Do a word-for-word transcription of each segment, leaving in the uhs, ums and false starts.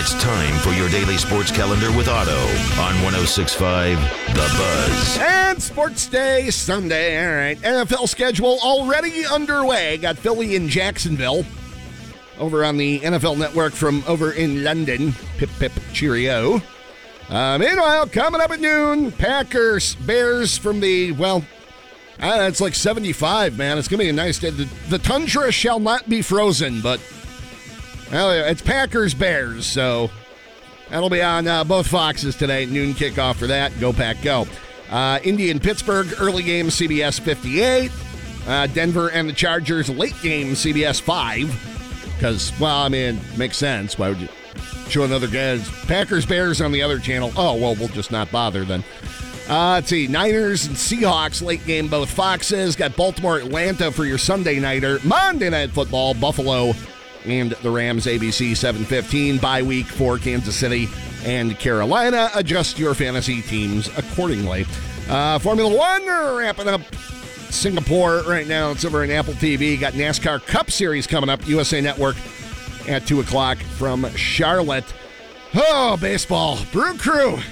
It's time for your daily sports calendar with Otto on one oh six point five The Buzz. And Sports Day Sunday. All right. N F L schedule already underway. Got Philly in Jacksonville over on the N F L Network from over in London. Pip, pip, cheerio. Uh, meanwhile, coming up at noon, Packers, Bears from the, well, uh, it's like seventy-five, man. It's going to be a nice day. The, the tundra shall not be frozen, but well, it's Packers, Bears, so that'll be on uh, both Foxes today. Noon kickoff for that. Go, Pack, go. Uh, Indy and Pittsburgh, early game, C B S fifty-eight. Uh, Denver and the Chargers, late game, C B S five. Because, well, I mean, makes sense. Why would you show another guys? Packers, Bears on the other channel. Oh, well, we'll just not bother then. Uh, let's see. Niners and Seahawks, late game, both Foxes. Got Baltimore, Atlanta for your Sunday nighter. Monday Night Football, Buffalo and the Rams, A B C seven fifteen. Bye week for Kansas City and Carolina. Adjust your fantasy teams accordingly. Uh, Formula One, wrapping up Singapore right now. It's over on Apple T V. Got NASCAR Cup Series coming up. U S A Network at two o'clock from Charlotte. Oh, baseball. Brew Crew. All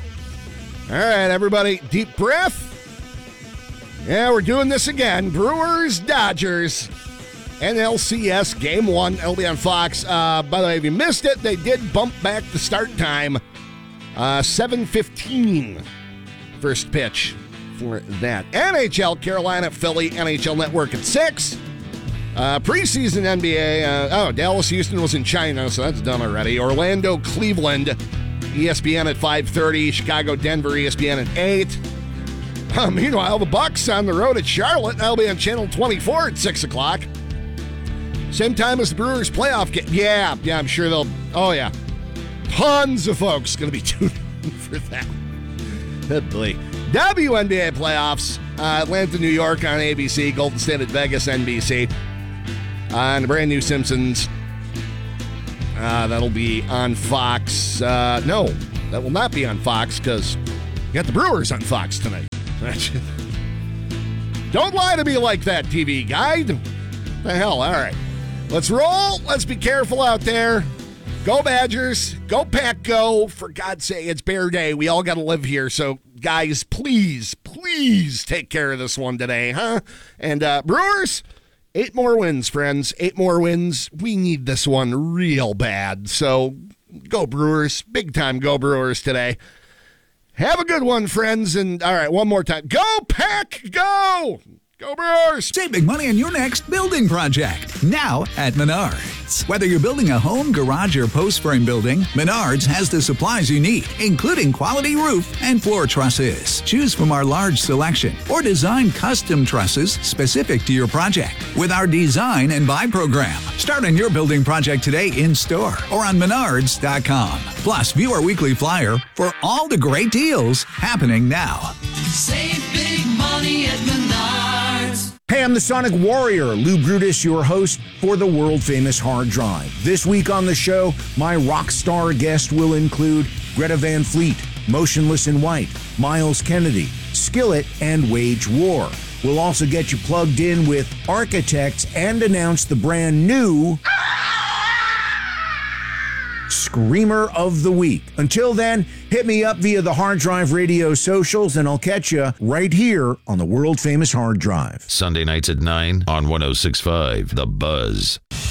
right, everybody, deep breath. Yeah, we're doing this again. Brewers, Dodgers. N L C S Game one. It'll be on Fox. Uh, by the way, if you missed it, they did bump back the start time. Uh, seven fifteen. First pitch for that. N H L, Carolina, Philly, N H L Network at six. Uh, preseason N B A. Uh, oh, Dallas, Houston was in China, so that's done already. Orlando, Cleveland, E S P N at five thirty. Chicago, Denver, E S P N at eight. Uh, meanwhile, the Bucks on the road at Charlotte. That'll be on Channel twenty-four at six o'clock. Same time as the Brewers playoff game. Yeah, yeah, I'm sure they'll... Oh, yeah. Tons of folks going to be tuning in for that. Good boy. W N B A playoffs. Uh, Atlanta, New York on A B C. Golden State at Vegas, N B C. Uh, and the brand new Simpsons. Uh, that'll be on Fox. Uh, no, that will not be on Fox because you got the Brewers on Fox tonight. Don't lie to me like that, T V guide. The hell, all right. Let's roll. Let's be careful out there. Go Badgers. Go Pack, go. For God's sake, it's Bear Day. We all got to live here. So, guys, please, please take care of this one today, huh? And uh, Brewers, eight more wins, friends. Eight more wins. We need this one real bad. So, go Brewers. Big time go Brewers today. Have a good one, friends. And, all right, one more time. Go Pack, go! Go Brewers! Save big money on your next building project. Now at Menards. Whether you're building a home, garage, or post frame building, Menards has the supplies you need, including quality roof and floor trusses. Choose from our large selection or design custom trusses specific to your project with our design and buy program. Start on your building project today in store or on menards dot com. Plus, view our weekly flyer for all the great deals happening now. Save big money at Menards. Hey, I'm the Sonic Warrior, Lou Brutus, your host for the world-famous Hard Drive. This week on the show, my rock star guest will include Greta Van Fleet, Motionless in White, Miles Kennedy, Skillet, and Wage War. We'll also get you plugged in with Architects and announce the brand new Screamer of the Week. Until then, hit me up via the Hard Drive Radio socials, and I'll catch you right here on the world-famous Hard Drive. Sunday nights at nine on one oh six point five The Buzz.